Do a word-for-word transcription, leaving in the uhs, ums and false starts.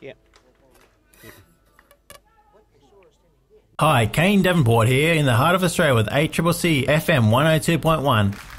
Yeah. Hi, Kane Davenport here in the heart of Australia with A C C C F M one oh two point one.